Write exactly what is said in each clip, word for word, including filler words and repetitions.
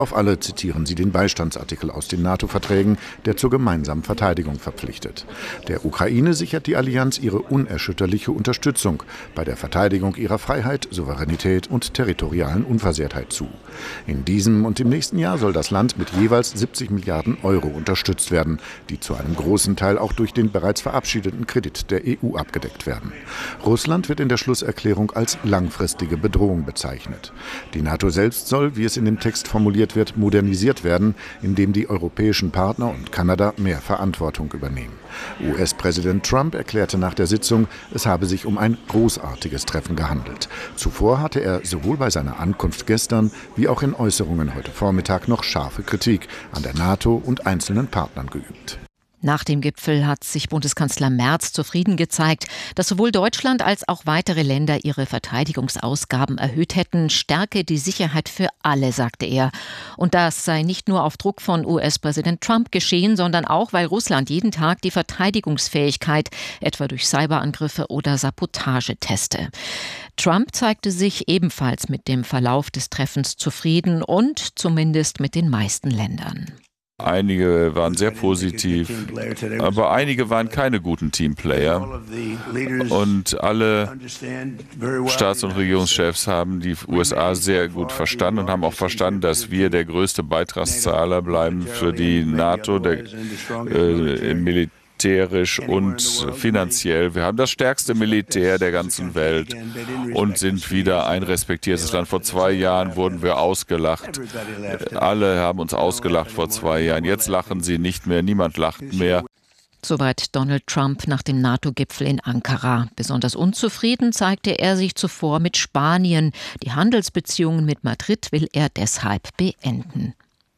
Auf alle zitieren sie den Beistandsartikel aus den NATO-Verträgen, der zur gemeinsamen Verteidigung verpflichtet. Der Ukraine sichert die Allianz ihre unerschütterliche Unterstützung bei der Verteidigung ihrer Freiheit, Souveränität und territorialen Unversehrtheit zu. In diesem und im nächsten Jahr soll das Land mit jeweils siebzig Milliarden Euro unterstützt werden, die zu einem großen Teil auch durch den bereits verabschiedeten Kredit der E U abgedeckt werden. Russland wird in der Schlusserklärung als langfristige Bedrohung bezeichnet. Die NATO selbst soll, wie es in dem Text formuliert wird, modernisiert werden, indem die europäischen Partner und Kanada mehr Verantwortung übernehmen. U S-Präsident Trump erklärte nach der Sitzung, es habe sich um ein großartiges Treffen gehandelt. Zuvor hatte er sowohl bei seiner Ankunft gestern wie auch in Äußerungen heute Vormittag noch scharfe Kritik an der NATO und einzelnen Partnern geübt. Nach dem Gipfel hat sich Bundeskanzler Merz zufrieden gezeigt, dass sowohl Deutschland als auch weitere Länder ihre Verteidigungsausgaben erhöht hätten. Stärke die Sicherheit für alle, sagte er. Und das sei nicht nur auf Druck von U S-Präsident Trump geschehen, sondern auch, weil Russland jeden Tag die Verteidigungsfähigkeit, etwa durch Cyberangriffe oder Sabotage, teste. Trump zeigte sich ebenfalls mit dem Verlauf des Treffens zufrieden und zumindest mit den meisten Ländern. Einige waren sehr positiv, aber einige waren keine guten Teamplayer. Und alle Staats- und Regierungschefs haben die U S A sehr gut verstanden und haben auch verstanden, dass wir der größte Beitragszahler bleiben für die NATO, der, äh, im Militär. Militärisch und finanziell. Wir haben das stärkste Militär der ganzen Welt und sind wieder ein respektiertes Land. Vor zwei Jahren wurden wir ausgelacht. Alle haben uns ausgelacht vor zwei Jahren. Jetzt lachen sie nicht mehr. Niemand lacht mehr. Soweit Donald Trump nach dem NATO-Gipfel in Ankara. Besonders unzufrieden zeigte er sich zuvor mit Spanien. Die Handelsbeziehungen mit Madrid will er deshalb beenden.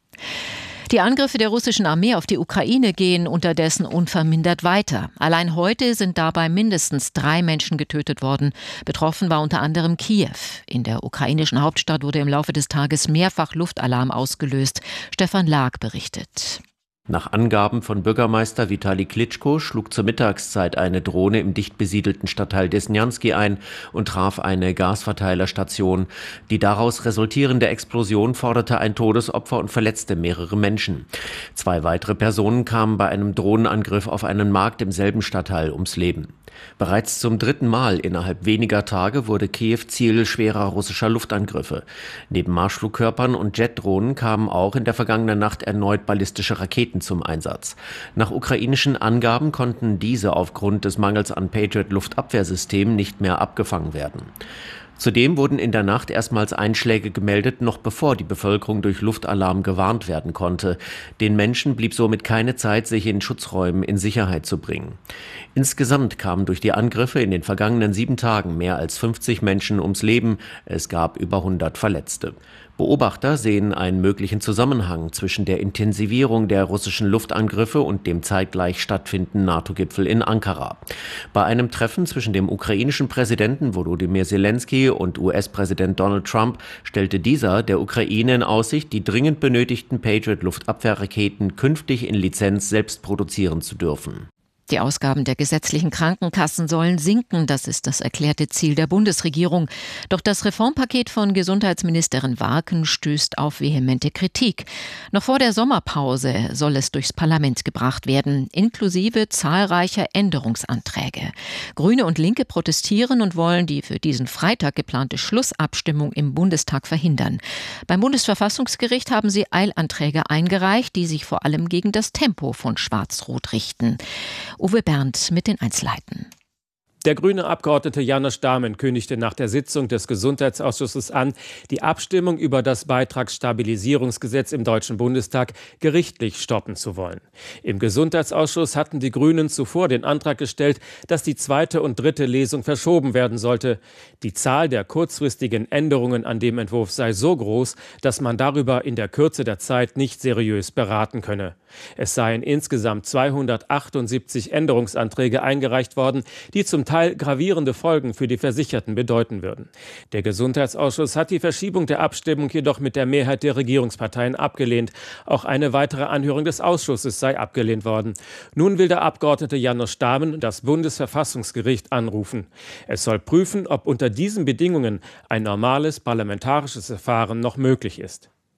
Die Angriffe der russischen Armee auf die Ukraine gehen unterdessen unvermindert weiter. Allein heute sind dabei mindestens drei Menschen getötet worden. Betroffen war unter anderem Kiew. In der ukrainischen Hauptstadt wurde im Laufe des Tages mehrfach Luftalarm ausgelöst. Stefan Lag berichtet. Nach Angaben von Bürgermeister Vitali Klitschko schlug zur Mittagszeit eine Drohne im dicht besiedelten Stadtteil Desnjanski ein und traf eine Gasverteilerstation. Die daraus resultierende Explosion forderte ein Todesopfer und verletzte mehrere Menschen. Zwei weitere Personen kamen bei einem Drohnenangriff auf einen Markt im selben Stadtteil ums Leben. Bereits zum dritten Mal innerhalb weniger Tage wurde Kiew Ziel schwerer russischer Luftangriffe. Neben Marschflugkörpern und Jetdrohnen kamen auch in der vergangenen Nacht erneut ballistische Raketen zum Einsatz. Nach ukrainischen Angaben konnten diese aufgrund des Mangels an Patriot-Luftabwehrsystemen nicht mehr abgefangen werden. Zudem wurden in der Nacht erstmals Einschläge gemeldet, noch bevor die Bevölkerung durch Luftalarm gewarnt werden konnte. Den Menschen blieb somit keine Zeit, sich in Schutzräumen in Sicherheit zu bringen. Insgesamt kamen durch die Angriffe in den vergangenen sieben Tagen mehr als fünfzig Menschen ums Leben. Es gab über hundert Verletzte. Beobachter sehen einen möglichen Zusammenhang zwischen der Intensivierung der russischen Luftangriffe und dem zeitgleich stattfindenden NATO-Gipfel in Ankara. Bei einem Treffen zwischen dem ukrainischen Präsidenten Volodymyr Zelensky und U S-Präsident Donald Trump stellte dieser der Ukraine in Aussicht, die dringend benötigten Patriot-Luftabwehrraketen künftig in Lizenz selbst produzieren zu dürfen. Die Ausgaben der gesetzlichen Krankenkassen sollen sinken, das ist das erklärte Ziel der Bundesregierung. Doch das Reformpaket von Gesundheitsministerin Warken stößt auf vehemente Kritik. Noch vor der Sommerpause soll es durchs Parlament gebracht werden, inklusive zahlreicher Änderungsanträge. Grüne und Linke protestieren und wollen die für diesen Freitag geplante Schlussabstimmung im Bundestag verhindern. Beim Bundesverfassungsgericht haben sie Eilanträge eingereicht, die sich vor allem gegen das Tempo von Schwarz-Rot richten. Uwe Berndt mit den Einzelheiten. Der grüne Abgeordnete János Dámen kündigte nach der Sitzung des Gesundheitsausschusses an, die Abstimmung über das Beitragsstabilisierungsgesetz im Deutschen Bundestag gerichtlich stoppen zu wollen. Im Gesundheitsausschuss hatten die Grünen zuvor den Antrag gestellt, dass die zweite und dritte Lesung verschoben werden sollte. Die Zahl der kurzfristigen Änderungen an dem Entwurf sei so groß, dass man darüber in der Kürze der Zeit nicht seriös beraten könne. Es seien insgesamt zweihundertachtundsiebzig Änderungsanträge eingereicht worden, die zum Teil gravierende Folgen für die Versicherten bedeuten würden. Der Gesundheitsausschuss hat die Verschiebung der Abstimmung jedoch mit der Mehrheit der Regierungsparteien abgelehnt. Auch eine weitere Anhörung des Ausschusses sei abgelehnt worden. Nun will der Abgeordnete János Dámen das Bundesverfassungsgericht anrufen. Es soll prüfen, ob unter diesen Bedingungen ein normales parlamentarisches Verfahren noch möglich ist.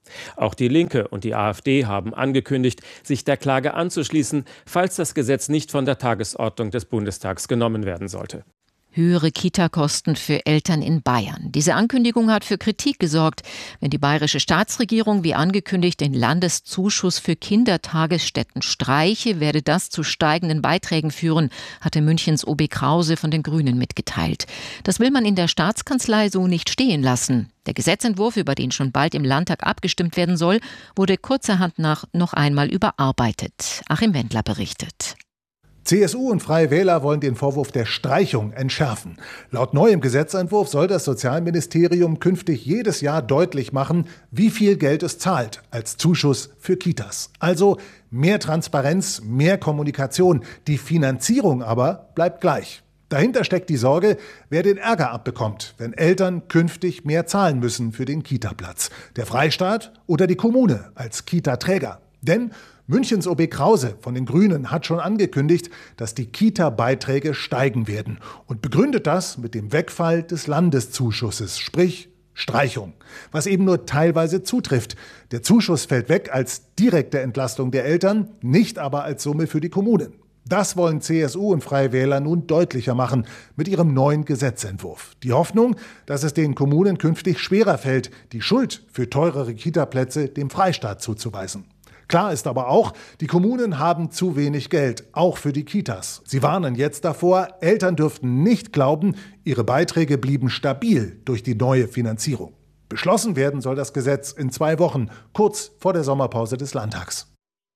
Auch die Linke und die AfD haben angekündigt, sich der Klage anzuschließen, falls das Gesetz nicht von der Tagesordnung des Bundestags genommen werden sollte. Höhere Kita-Kosten für Eltern in Bayern. Diese Ankündigung hat für Kritik gesorgt. Wenn die bayerische Staatsregierung wie angekündigt den Landeszuschuss für Kindertagesstätten streiche, werde das zu steigenden Beiträgen führen, hatte Münchens O B Krause von den Grünen mitgeteilt. Das will man in der Staatskanzlei so nicht stehen lassen. Der Gesetzentwurf, über den schon bald im Landtag abgestimmt werden soll, wurde kurzerhand nach noch einmal überarbeitet. Achim Wendler berichtet. C S U und Freie Wähler wollen den Vorwurf der Streichung entschärfen. Laut neuem Gesetzentwurf soll das Sozialministerium künftig jedes Jahr deutlich machen, wie viel Geld es zahlt als Zuschuss für Kitas. Also mehr Transparenz, mehr Kommunikation. Die Finanzierung aber bleibt gleich. Dahinter steckt die Sorge, wer den Ärger abbekommt, wenn Eltern künftig mehr zahlen müssen für den Kitaplatz. Der Freistaat oder die Kommune als Kitaträger. Denn Münchens O B Krause von den Grünen hat schon angekündigt, dass die Kita-Beiträge steigen werden und begründet das mit dem Wegfall des Landeszuschusses, sprich Streichung, was eben nur teilweise zutrifft. Der Zuschuss fällt weg als direkte Entlastung der Eltern, nicht aber als Summe für die Kommunen. Das wollen C S U und Freie Wähler nun deutlicher machen mit ihrem neuen Gesetzentwurf. Die Hoffnung, dass es den Kommunen künftig schwerer fällt, die Schuld für teurere Kitaplätze dem Freistaat zuzuweisen. Klar ist aber auch, die Kommunen haben zu wenig Geld, auch für die Kitas. Sie warnen jetzt davor, Eltern dürften nicht glauben, ihre Beiträge blieben stabil durch die neue Finanzierung. Beschlossen werden soll das Gesetz in zwei Wochen, kurz vor der Sommerpause des Landtags.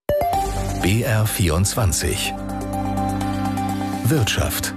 B R vierundzwanzig Wirtschaft.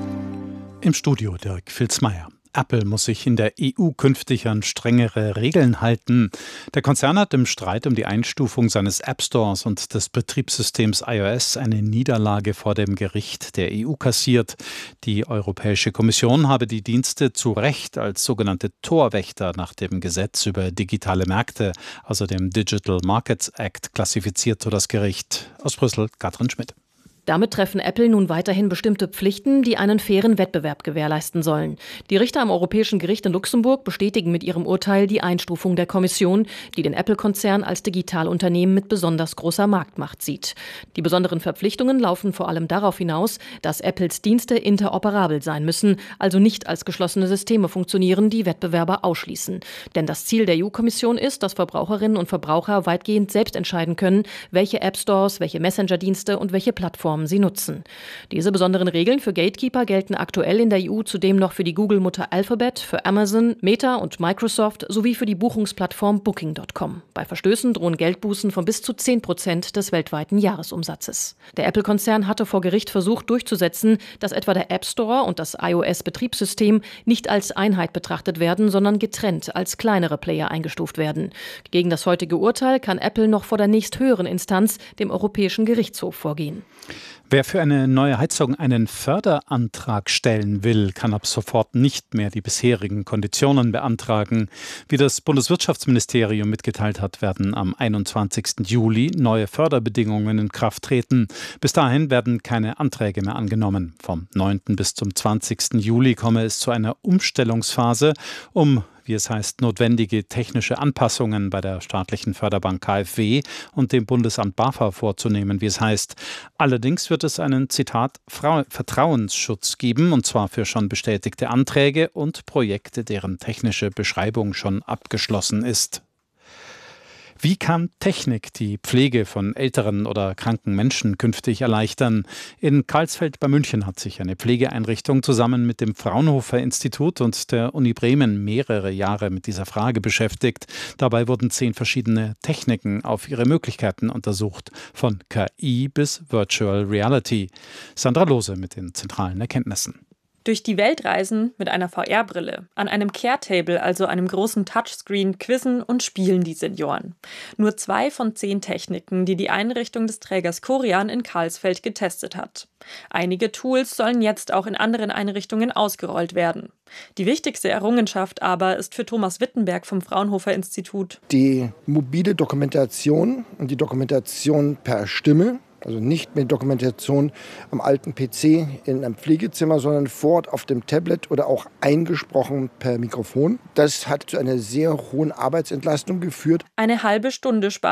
Im Studio Dirk Filzmeier. Apple muss sich in der E U künftig an strengere Regeln halten. Der Konzern hat im Streit um die Einstufung seines App Stores und des Betriebssystems iOS eine Niederlage vor dem Gericht der E U kassiert. Die Europäische Kommission habe die Dienste zu Recht als sogenannte Torwächter nach dem Gesetz über digitale Märkte, also dem Digital Markets Act, klassifiziert, so das Gericht. Aus Brüssel, Katrin Schmidt. Damit treffen Apple nun weiterhin bestimmte Pflichten, die einen fairen Wettbewerb gewährleisten sollen. Die Richter am Europäischen Gericht in Luxemburg bestätigen mit ihrem Urteil die Einstufung der Kommission, die den Apple-Konzern als Digitalunternehmen mit besonders großer Marktmacht sieht. Die besonderen Verpflichtungen laufen vor allem darauf hinaus, dass Apples Dienste interoperabel sein müssen, also nicht als geschlossene Systeme funktionieren, die Wettbewerber ausschließen. Denn das Ziel der E U-Kommission ist, dass Verbraucherinnen und Verbraucher weitgehend selbst entscheiden können, welche App-Stores, welche Messenger-Dienste und welche Plattformen sie nutzen. Diese besonderen Regeln für Gatekeeper gelten aktuell in der E U zudem noch für die Google-Mutter Alphabet, für Amazon, Meta und Microsoft sowie für die Buchungsplattform Booking Punkt com. Bei Verstößen drohen Geldbußen von bis zu zehn Prozent des weltweiten Jahresumsatzes. Der Apple-Konzern hatte vor Gericht versucht durchzusetzen, dass etwa der App Store und das iOS-Betriebssystem nicht als Einheit betrachtet werden, sondern getrennt als kleinere Player eingestuft werden. Gegen das heutige Urteil kann Apple noch vor der nächsthöheren Instanz, dem Europäischen Gerichtshof, vorgehen. Wer für eine neue Heizung einen Förderantrag stellen will, kann ab sofort nicht mehr die bisherigen Konditionen beantragen. Wie das Bundeswirtschaftsministerium mitgeteilt hat, werden am einundzwanzigsten Juli neue Förderbedingungen in Kraft treten. Bis dahin werden keine Anträge mehr angenommen. Vom neunten bis zum zwanzigsten Juli komme es zu einer Umstellungsphase, um wie es heißt, notwendige technische Anpassungen bei der staatlichen Förderbank K f W und dem Bundesamt BAFA vorzunehmen, wie es heißt. Allerdings wird es einen, Zitat, Vertrauensschutz geben, und zwar für schon bestätigte Anträge und Projekte, deren technische Beschreibung schon abgeschlossen ist. Wie kann Technik die Pflege von älteren oder kranken Menschen künftig erleichtern? In Karlsfeld bei München hat sich eine Pflegeeinrichtung zusammen mit dem Fraunhofer Institut und der Uni Bremen mehrere Jahre mit dieser Frage beschäftigt. Dabei wurden zehn verschiedene Techniken auf ihre Möglichkeiten untersucht, von K I bis Virtual Reality. Sandra Lose mit den zentralen Erkenntnissen. Durch die Welt reisen mit einer V R-Brille, an einem Care-Table, also einem großen Touchscreen, quizzen und spielen die Senioren. Nur zwei von zehn Techniken, die die Einrichtung des Trägers Corian in Karlsfeld getestet hat. Einige Tools sollen jetzt auch in anderen Einrichtungen ausgerollt werden. Die wichtigste Errungenschaft aber ist für Thomas Wittenberg vom Fraunhofer Institut die mobile Dokumentation und die Dokumentation per Stimme. Also nicht mehr Dokumentation am alten P C in einem Pflegezimmer, sondern vor Ort auf dem Tablet oder auch eingesprochen per Mikrofon. Das hat zu einer sehr hohen Arbeitsentlastung geführt. Eine halbe Stunde spart